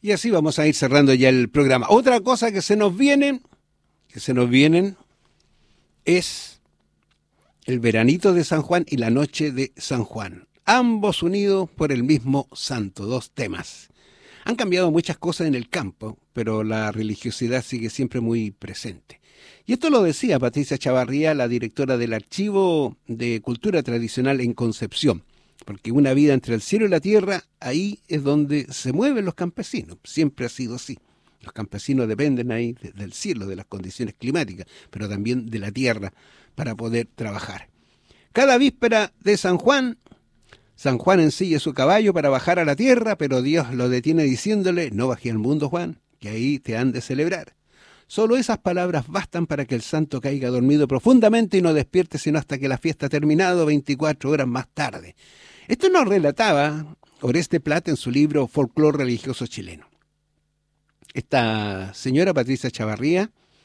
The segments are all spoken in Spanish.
Y así vamos a ir cerrando ya el programa. Otra cosa que se nos vienen es el veranito de San Juan y la noche de San Juan. Ambos unidos por el mismo santo, dos temas. Han cambiado muchas cosas en el campo, pero la religiosidad sigue siempre muy presente. Y esto lo decía Patricia Chavarría, la directora del Archivo de Cultura Tradicional en Concepción, porque una vida entre el cielo y la tierra, ahí es donde se mueven los campesinos. Siempre ha sido así. Los campesinos dependen ahí del cielo, de las condiciones climáticas, pero también de la tierra para poder trabajar. Cada víspera de San Juan ensilla su caballo para bajar a la tierra, pero Dios lo detiene diciéndole: no bajé al mundo, Juan, que ahí te han de celebrar. Solo esas palabras bastan para que el santo caiga dormido profundamente y no despierte sino hasta que la fiesta ha terminado 24 horas más tarde. Esto nos relataba Oreste Plat en su libro Folclor Religioso Chileno. Esta señora Patricia Chavarría,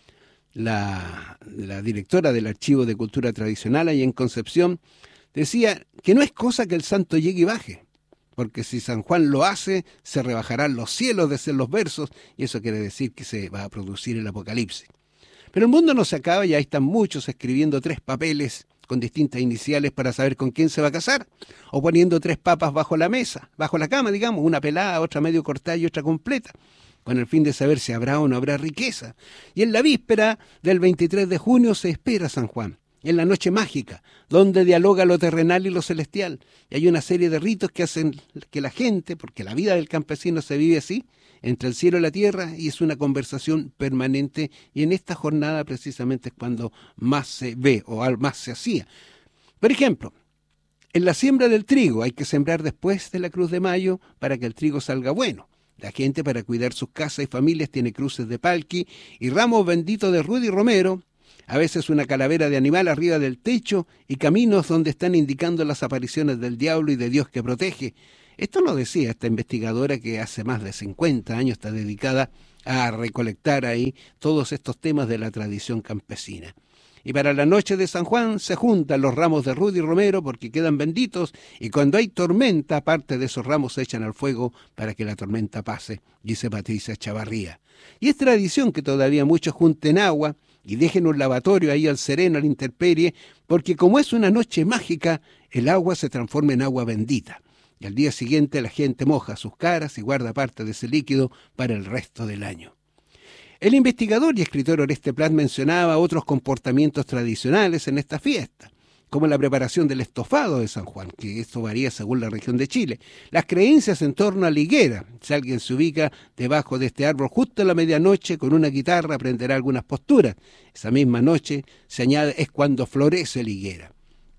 la directora del Archivo de Cultura Tradicional ahí en Concepción, decía que no es cosa que el santo llegue y baje, porque si San Juan lo hace, se rebajarán los cielos, decían los versos, y eso quiere decir que se va a producir el apocalipsis. Pero el mundo no se acaba y ahí están muchos escribiendo 3 papeles con distintas iniciales para saber con quién se va a casar, o poniendo 3 papas bajo la mesa, bajo la cama, digamos, una pelada, otra medio cortada y otra completa, con el fin de saber si habrá o no habrá riqueza. Y en la víspera del 23 de junio se espera San Juan, en la noche mágica, donde dialoga lo terrenal y lo celestial. Y hay una serie de ritos que hacen que la gente, porque la vida del campesino se vive así, entre el cielo y la tierra, y es una conversación permanente, y en esta jornada precisamente es cuando más se ve o más se hacía. Por ejemplo, en la siembra del trigo hay que sembrar después de la Cruz de Mayo para que el trigo salga bueno. La gente, para cuidar sus casas y familias, tiene cruces de palqui y ramos benditos de ruda y romero, a veces una calavera de animal arriba del techo y caminos donde están indicando las apariciones del diablo y de Dios que protege. Esto lo decía esta investigadora que hace más de 50 años está dedicada a recolectar ahí todos estos temas de la tradición campesina. Y para la noche de San Juan se juntan los ramos de ruda y romero porque quedan benditos, y cuando hay tormenta, parte de esos ramos se echan al fuego para que la tormenta pase, dice Patricia Chavarría. Y es tradición que todavía muchos junten agua y dejen un lavatorio ahí al sereno, a la intemperie, porque como es una noche mágica, el agua se transforma en agua bendita. Y al día siguiente la gente moja sus caras y guarda parte de ese líquido para el resto del año. El investigador y escritor Oreste Plat mencionaba otros comportamientos tradicionales en esta fiesta, como la preparación del estofado de San Juan, que esto varía según la región de Chile. Las creencias en torno a la higuera. Si alguien se ubica debajo de este árbol justo a la medianoche con una guitarra, aprenderá algunas posturas. Esa misma noche, se añade, es cuando florece la higuera.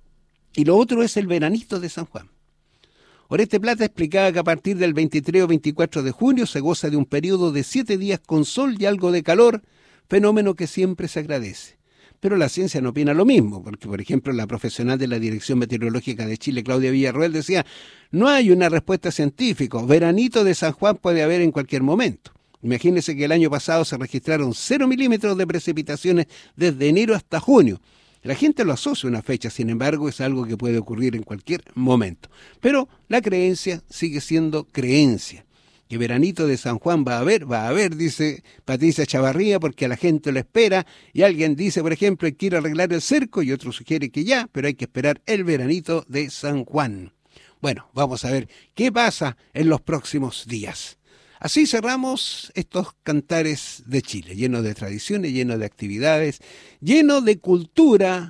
Y lo otro es el veranito de San Juan. Oreste Plata explicaba que a partir del 23 o 24 de junio se goza de un periodo de 7 días con sol y algo de calor, fenómeno que siempre se agradece. Pero la ciencia no opina lo mismo, porque, por ejemplo, la profesional de la Dirección Meteorológica de Chile, Claudia Villarroel, decía: no hay una respuesta científica, veranito de San Juan puede haber en cualquier momento. Imagínense que el año pasado se registraron 0 milímetros de precipitaciones desde enero hasta junio. La gente lo asocia a una fecha, sin embargo, es algo que puede ocurrir en cualquier momento. Pero la creencia sigue siendo creencia. Que veranito de San Juan va a haber, dice Patricia Chavarría, porque a la gente lo espera, y alguien dice, por ejemplo, que quiere arreglar el cerco, y otro sugiere que ya, pero hay que esperar el veranito de San Juan. Bueno, vamos a ver qué pasa en los próximos días. Así cerramos estos cantares de Chile, llenos de tradiciones, llenos de actividades, llenos de cultura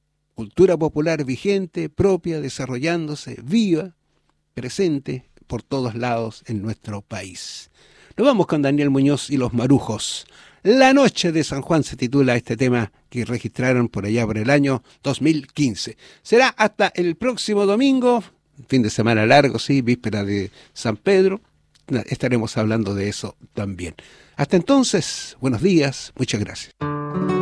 popular vigente, propia, desarrollándose, viva, presente por todos lados en nuestro país. Nos vamos con Daniel Muñoz y los Marujos. La noche de San Juan se titula este tema que registraron por allá por el año 2015. Será hasta el próximo domingo, fin de semana largo, sí, víspera de San Pedro. Estaremos hablando de eso también. Hasta entonces, buenos días, muchas gracias.